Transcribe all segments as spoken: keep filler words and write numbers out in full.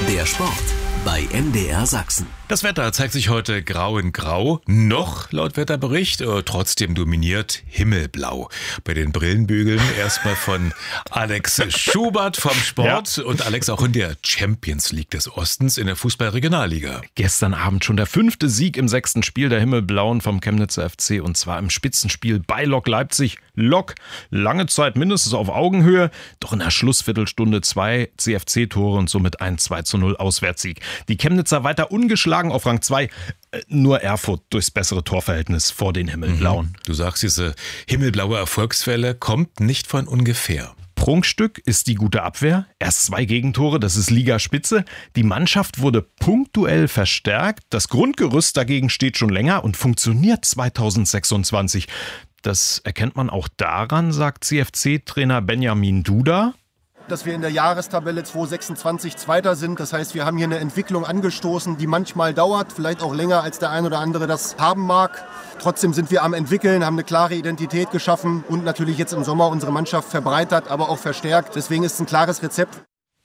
Der Sport bei M D R Sachsen. Das Wetter zeigt sich heute grau in grau, noch laut Wetterbericht, äh, trotzdem dominiert himmelblau. Bei den Brillenbügeln erstmal von Alex Schubert vom Sport. Ja. Und Alex, auch in der Champions League des Ostens in der Fußball-Regionalliga. Gestern Abend schon der fünfte Sieg im sechsten Spiel der Himmelblauen vom Chemnitzer F C und zwar im Spitzenspiel bei Lok Leipzig. Lok, lange Zeit mindestens auf Augenhöhe, doch in der Schlussviertelstunde zwei C F C-Tore und somit ein zwei zu null Auswärtssieg. Die Chemnitzer weiter ungeschlagen auf Rang zwei, nur Erfurt durchs bessere Torverhältnis vor den Himmelblauen. Du sagst, diese himmelblaue Erfolgswelle kommt nicht von ungefähr. Prunkstück ist die gute Abwehr. Erst zwei Gegentore, das ist Ligaspitze. Die Mannschaft wurde punktuell verstärkt. Das Grundgerüst dagegen steht schon länger und funktioniert zweitausendsechsundzwanzig. Das erkennt man auch daran, sagt C F C-Trainer Benjamin Duda, dass wir in der Jahrestabelle zweitausendsechsundzwanzig Zweiter sind. Das heißt, wir haben hier eine Entwicklung angestoßen, die manchmal dauert, vielleicht auch länger, als der ein oder andere das haben mag. Trotzdem sind wir am entwickeln, haben eine klare Identität geschaffen und natürlich jetzt im Sommer unsere Mannschaft verbreitert, aber auch verstärkt. Deswegen ist es ein klares Rezept.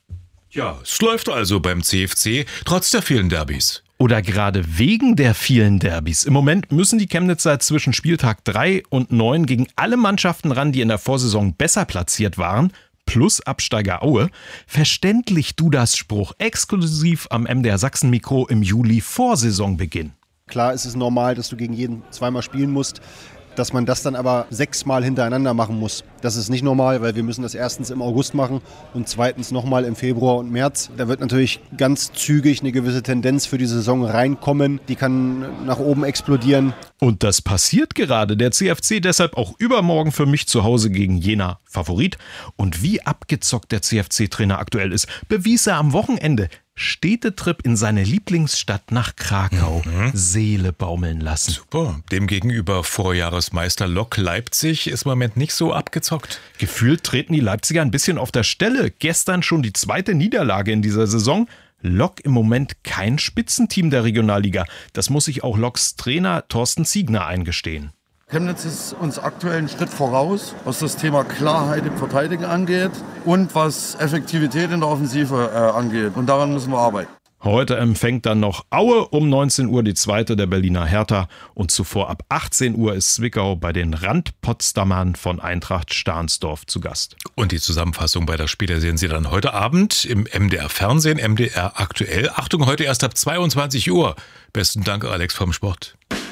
Ja, es läuft also beim C F C, trotz der vielen Derbys. Oder gerade wegen der vielen Derbys. Im Moment müssen die Chemnitzer zwischen Spieltag drei und neun gegen alle Mannschaften ran, die in der Vorsaison besser platziert waren, plus Absteiger Aue. Verständlich Dudas Spruch exklusiv am M D R Sachsen Mikro im Juli vor Saisonbeginn. Klar ist es normal, dass du gegen jeden zweimal spielen musst. Dass man das dann aber sechsmal hintereinander machen muss. Das ist nicht normal, weil wir müssen das erstens im August machen und zweitens nochmal im Februar und März. Da wird natürlich ganz zügig eine gewisse Tendenz für die Saison reinkommen. Die kann nach oben explodieren. Und das passiert gerade. Der C F C deshalb auch übermorgen für mich zu Hause gegen Jena Favorit. Und wie abgezockt der C F C-Trainer aktuell ist, bewies er am Wochenende. Städtetrip in seine Lieblingsstadt nach Krakau. Mhm. Seele baumeln lassen. Super. Demgegenüber Vorjahresmeister Lok Leipzig ist im Moment nicht so abgezockt. Gefühlt treten die Leipziger ein bisschen auf der Stelle. Gestern schon die zweite Niederlage in dieser Saison. Lok im Moment kein Spitzenteam der Regionalliga. Das muss sich auch Loks Trainer Thorsten Ziegner eingestehen. Chemnitz ist uns aktuell einen Schritt voraus, was das Thema Klarheit im Verteidigen angeht und was Effektivität in der Offensive äh, angeht. Und daran müssen wir arbeiten. Heute empfängt dann noch Aue um neunzehn Uhr die zweite der Berliner Hertha und zuvor ab achtzehn Uhr ist Zwickau bei den Randpotsdamern von Eintracht Stahnsdorf zu Gast. Und die Zusammenfassung beider Spiele sehen Sie dann heute Abend im M D R Fernsehen, M D R aktuell. Achtung, heute erst ab zweiundzwanzig Uhr. Besten Dank, Alex vom Sport.